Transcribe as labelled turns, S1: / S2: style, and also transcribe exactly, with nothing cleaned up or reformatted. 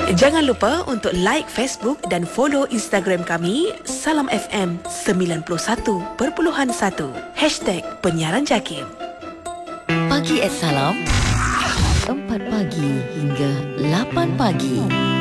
S1: Jangan lupa untuk like Facebook dan follow Instagram kami Salam F M sembilan puluh satu perpuluhan satu Hashtag Penyiaran Jakim.
S2: Pagi at Salam, empat pagi hingga lapan pagi.